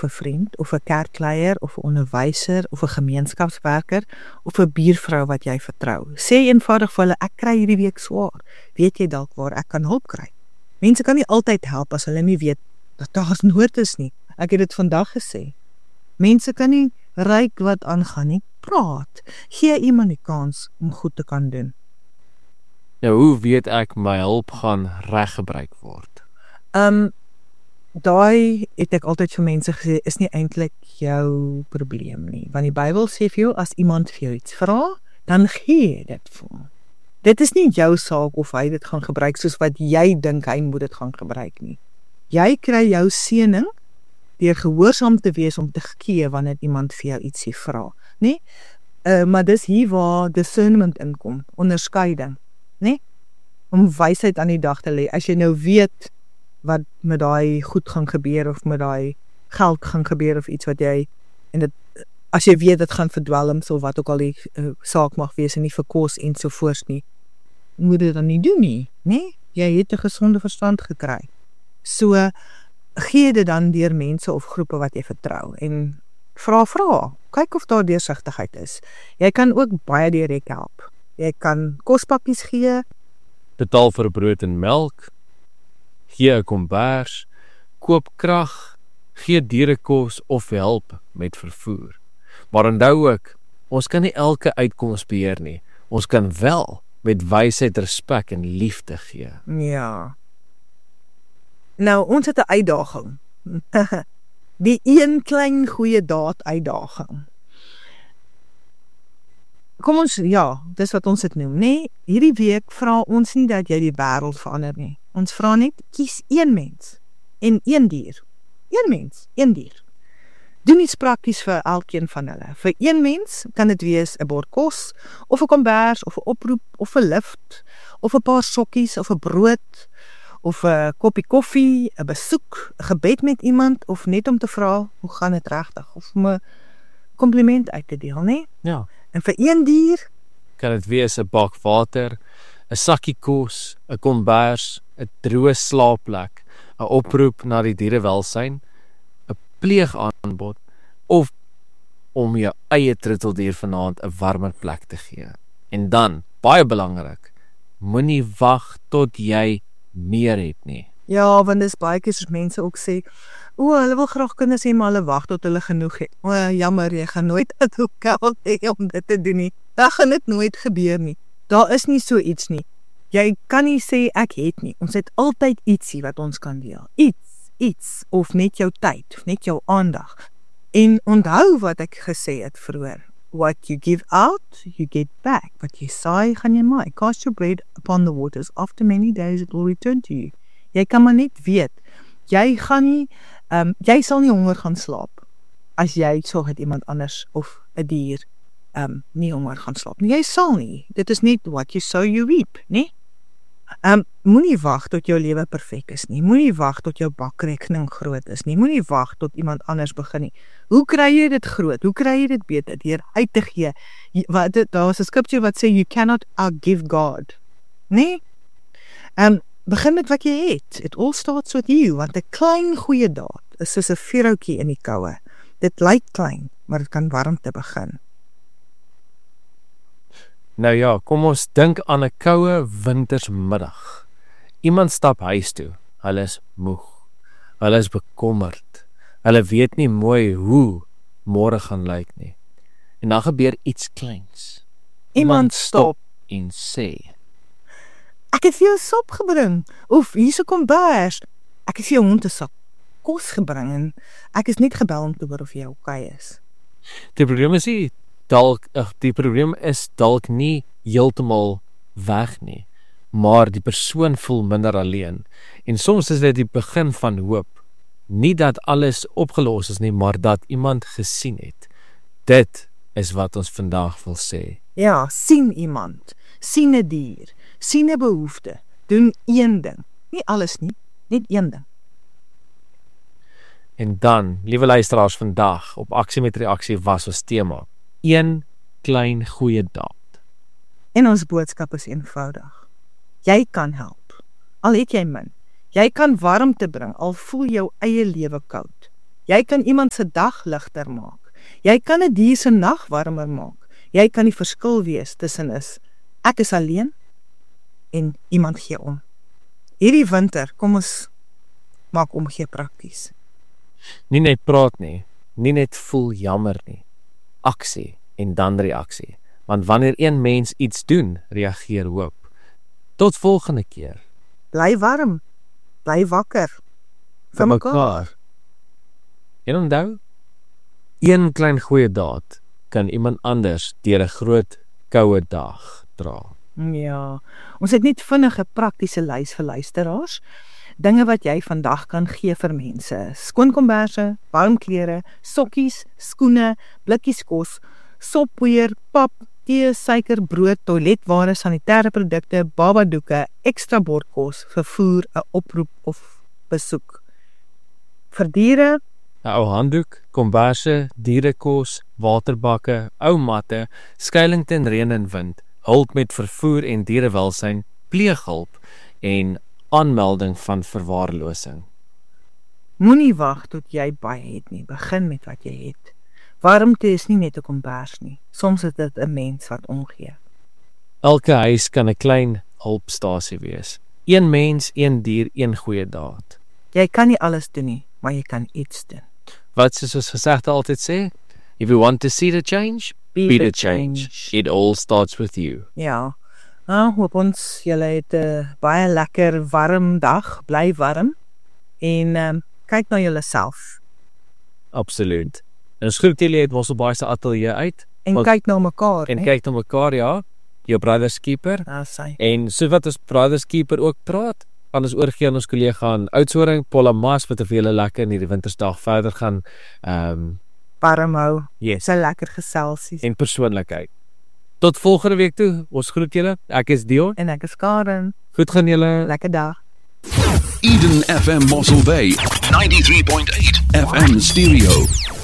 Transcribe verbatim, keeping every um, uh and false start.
of 'n vriend, of 'n kerkleier, of 'n onderwyser, of 'n gemeenskapswerker, of 'n buurvrou wat jy vertrou. Sê eenvoudig vir hulle, ek kry hierdie week swaar. Weet jy dalk waar ek kan hulp kry? Mense kan nie altyd help as hulle nie weet dat daar nood is nie. Ek het dit vandag gesê. Mense kan nie ryk wat aangaan nie. Praat. Gee iemand die kans om goed te kan doen. Nou, hoe weet ek my hulp gaan reg gebruik word? Um, daai het ek altyd vir mense gesê, is nie eintlik jou probleem nie. Want die Bybel sê vir jou, as iemand vir jou iets vra, dan gee jy dit vir hom. Dit is nie jou saak of hy dit gaan gebruik soos wat jy dink hy moet dit gaan gebruik nie. Jy kry jou seëning deur gehoorsaam te wees om te gee wanneer iemand vir jou ietsie vra, nee? Uh, maar dis hier waar discernment inkom, onderskeiding, nee? Om wysheid aan die dag te lê. As jy nou weet wat met daai goed gaan gebeur of met daai geld gaan gebeur of iets wat jy en dit as jy weet dit gaan verdwelms of wat ook al die uh, saak mag wees en nie vir kos en so voort nie, moet dit dan nie doen nie, nee? Jy het 'n gesonde verstand gekry. So gee dit dan deur mense of groepe wat jy vertrou en vra vra, kyk of daar deursigtigheid is. Jy kan ook baie direk help. Jy kan kospakkies gee, Betaal vir brood en melk, gee 'n kombers, koop krag, gee dierekos of help met vervoer. Maar onthou ook, ons kan nie elke uitkoms beheer nie. Ons kan wel met wysheid, respek en liefde gee. ja. Nou, ons het 'n uitdaging. Die een klein goeie daad uitdaging. Kom ons, ja, dis wat ons dit noem, nee, hierdie week vra ons nie dat jy die wêreld verander nie. Ons vra net, kies een mens en een dier. Een mens, een dier. Doen iets prakties vir elkeen van hulle. Vir een mens kan dit wees 'n bord kos, of 'n kombers, of 'n oproep, of 'n lift, of 'n paar sokkies, of 'n brood, of 'n koppie koffie, 'n besoek, 'n gebed met iemand, of net om te vra, hoe gaan dit regtig, of om 'n kompliment uit te deel, nee? Ja. En vir een dier, Kan dit wees 'n bak water, 'n sakkie kos, 'n kombers, 'n droë slaapplek, 'n oproep na die dierewelsyn, 'n pleegaanbod of om jou eie troeteldier vanaand 'n warmer plek te gee. En dan, baie belangrik, moenie wag tot jy meer het nie. ja, want dis baie keer soos mense ook sê, o, hulle wil graag kinders hê, maar hulle wag tot hulle genoeg het. O, jammer, jy gaan nooit 'n geld hê om dit te doen nie. Dat gaan dit nooit gebeur nie. Daar is nie so iets nie. Jy kan nie sê ek het nie. Ons het altyd ietsie wat ons kan deel. Iets, iets, of net jou tyd, of net jou aandag. En onthou wat ek gesê het vroeër. What you give out, you get back. Wat jy saai, gaan jy maai. Cast your bread upon the waters. After many days it will return to you. Jy kan maar net weet, jy gaan nie, um, jy sal nie honger gaan slaap, as jy sorg dat iemand anders, of 'n dier, um, nie honger gaan slaap nie. Jy sal nie, dit is net what you sow you reap, nie? Um, moenie wag tot jou lewe perfek is nie, moenie wag tot jou bakrekening groot is nie, moenie wag tot iemand anders begin nie. Hoe kry jy dit groot? Hoe kry jy dit beter? Deur uit te gee. Jy, wat, daar is 'n scripture wat sê, you cannot outgive God, nie? Um, Begin met wat jy het. It all starts with you, want 'n klein goeie daad is soos 'n vuurhoutjie in die koue. Dit lyk klein, maar dit kan warmte begin. Nou ja, kom ons dink aan 'n koue wintersmiddag. Iemand stap huis toe. Hulle is moeg. Hulle is bekommerd. Hulle weet nie mooi hoe môre gaan lyk nie. En dan gebeur iets kleins. Iemand stop en sê, ek het vir jou sop gebring, of hier is 'n kombers. Ek het vir jou hond 'n sak kos gebring en ek is net gebel om te hoor of jy okay is. Die probleem is nie dalk, ag, die probleem is dalk nie heeltemal weg nie, maar die persoon voel minder alleen. En soms is dit die begin van hoop. Nie dat alles opgelos is nie, maar dat iemand gesien het. Dit is wat ons vandag wil sê. Ja, sien iemand, sien 'n dier, sien 'n behoefte, doen een ding. Nie alles nie, net een ding. En dan, liewe luisteraars, vandag op Aksie met Reaksie was ons tema. Een klein goeie daad. En ons boodskap is eenvoudig. Jy kan help, al het jy min. Jy kan warmte bring, al voel jou eie lewe koud. Jy kan iemand se dag ligter maak. Jy kan 'n dier se nag warmer maak. Jy kan die verskil wees tussen is ek is alleen en iemand gee om. Hierdie winter, kom ons maak omgee prakties. Nie net praat nie, nie net voel jammer nie. Aksie en dan reaksie. Want wanneer een mens iets doen, reageer hoop. Tot volgende keer. Bly warm, bly wakker. Vir mekaar. En onthou, een klein goeie daad kan iemand anders deur 'n groot koue dag dra. Ja, ons het net vinnige praktiese lys vir luisteraars. Dinge wat jy vandag kan gee vir mense. Skoon komberse, warm klere, sokkies, skoene, blikkies kos, soppoeier, pap, tee, suiker, brood, toiletware, sanitêre produkte, babadoeke, ekstra bordkos, vervoer, 'n oproep of besoek. Vir diere, 'n ou handdoek, komberse, dierekos, waterbakke, ou matte, skuiling teen reën en wind, hulp met vervoer en dierewelsyn, pleeghulp en aanmelding van verwaarlosing. Moenie wag tot jy baie het nie, begin met wat jy het. Warmte is nie net 'n kombers nie, soms is dit 'n mens wat omgee. Elke huis kan 'n klein hulpstasie wees. Een mens, een dier, een goeie daad. Jy kan nie alles doen nie, maar jy kan iets doen. Wat soos ons gesegde altyd sê, if you want to see the change, Be be the the change. It all starts with you. Ja, nou, hoop ons julle het 'n uh, baie lekker warm dag, bly warm en um, kyk na julleself. Absoluut. En ons groet julle uit Mosselbaai se ateljee uit. En Want, kyk na mekaar, en nee? kyk na mekaar, ja. Jou brother's keeper. Nou sy. En so wat ons brother's keeper ook praat, gaan ons oorgee aan ons kollega aan Oudtshoorn, Paula Mas, wat vir julle lekker in hierdie wintersdag verder gaan ehm um, Warm hou. yes, So lekker geselsies. en persoonlikheid. Tot volgende week toe. Ons groet julle. Ek is Dion. En ek is Karen. Goed gaan julle. Lekker dag. Eden F M Mossel Bay ninety-three point eight F M stereo.